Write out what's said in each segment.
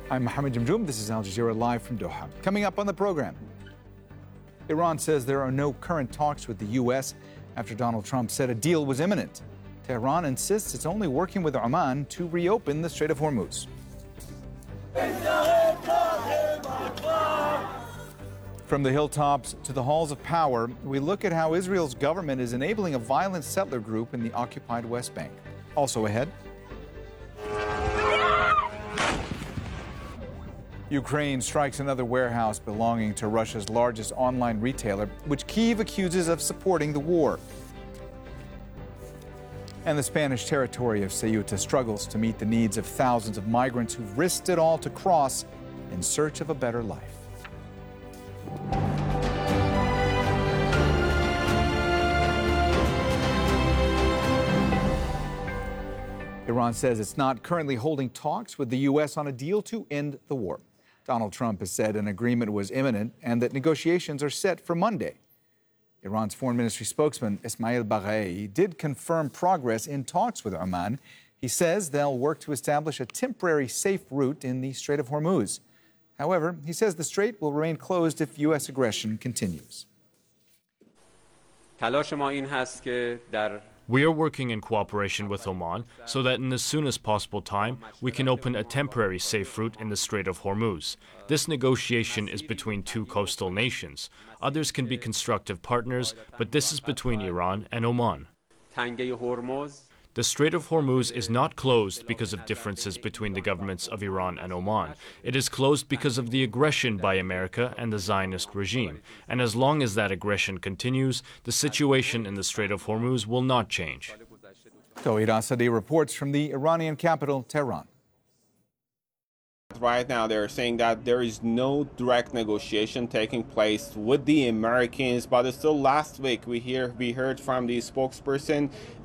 I'm Mohammed Jamjoom. This is Al Jazeera live from Doha. Coming up on the program, Iran says there are no current talks with the U.S. after Donald Trump said a deal was imminent. Tehran insists it's only working with Oman to reopen the Strait of Hormuz. From the hilltops to the halls of power, we look at how Israel's government is enabling a violent settler group in the occupied West Bank. Also ahead, Ukraine strikes another warehouse belonging to Russia's largest online retailer, which Kyiv accuses of supporting the war. And the Spanish territory of Ceuta struggles to meet the needs of thousands of migrants who've risked it all to cross in search of a better life. Iran says it's not currently holding talks with the U.S. on a deal to end the war. Donald Trump has said an agreement was imminent and that negotiations are set for Monday. Iran's foreign ministry spokesman, Ismail Baghai, did confirm progress in talks with Oman. He says they'll work to establish a temporary safe route in the Strait of Hormuz. However, he says the strait will remain closed if U.S. aggression continues. We are working in cooperation with Oman so that in the soonest possible time, we can open a temporary safe route in the Strait of Hormuz. This negotiation is between two coastal nations. Others can be constructive partners, but this is between Iran and Oman. The Strait of Hormuz is not closed because of differences between the governments of Iran and Oman. It is closed because of the aggression by America and the Zionist regime. And as long as that aggression continues, the situation in the Strait of Hormuz will not change. Tawhid Asadi reports from the Iranian capital, Tehran. Right now, they're saying that there is no direct negotiation taking place with the Americans, but still last week we heard from the spokesperson,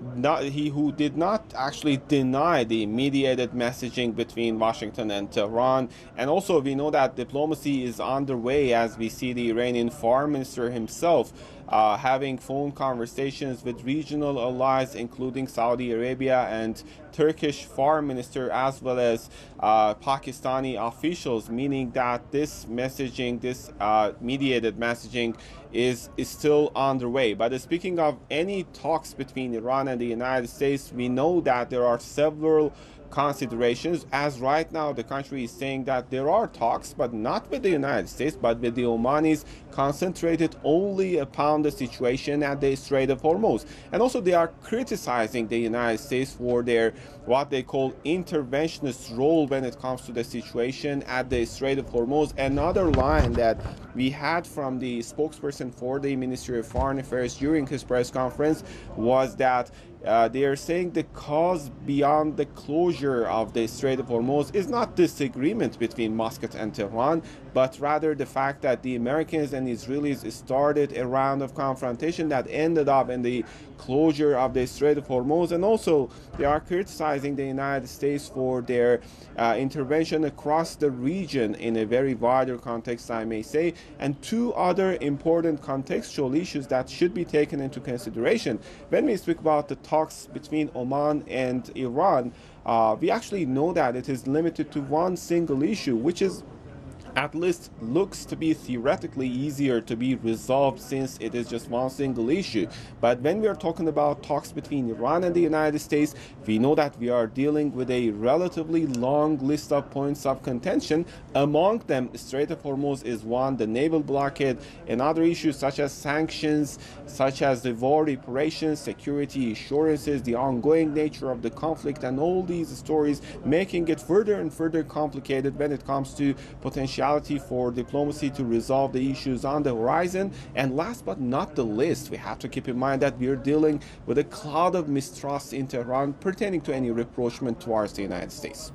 who did not actually deny the mediated messaging between Washington and Tehran. And also we know that diplomacy is underway as we see the Iranian foreign minister himself having phone conversations with regional allies, including Saudi Arabia and Turkish foreign minister, as well as Pakistani officials, meaning that this messaging, this mediated messaging is still underway. But speaking of any talks between Iran and the United States, we know that there are several considerations. As right now, the country is saying that there are talks, but not with the United States, but with the Omanis, concentrated only upon the situation at the Strait of Hormuz. And also they are criticizing the United States for their what they call interventionist role when it comes to the situation at the Strait of Hormuz. Another line that we had from the spokesperson for the Ministry of Foreign Affairs during his press conference was that they are saying the cause beyond the closure of the Strait of Hormuz is not disagreement between Muscat and Tehran, but rather the fact that the Americans and Israelis started a round of confrontation that ended up in the closure of the Strait of Hormuz. And also they are criticizing the United States for their intervention across the region in a very wider context, I may say. And two other important contextual issues that should be taken into consideration when we speak about the talks between Oman and Iran. We actually know that it is limited to one single issue, which is at least looks to be theoretically easier to be resolved since it is just one single issue. But when we are talking about talks between Iran and the United States, we know that we are dealing with a relatively long list of points of contention. Among them, Strait of Hormuz is one, the naval blockade, and other issues such as sanctions, such as the war reparations, security assurances, the ongoing nature of the conflict, and all these stories making it further and further complicated when it comes to potentiality for diplomacy to resolve the issues on the horizon. And last but not the least, we have to keep in mind that we are dealing with a cloud of mistrust in Tehran pertaining to any rapprochement towards the United States.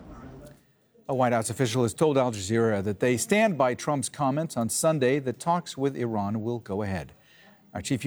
A White House official has told Al Jazeera that they stand by Trump's comments on Sunday that talks with Iran will go ahead. Our chief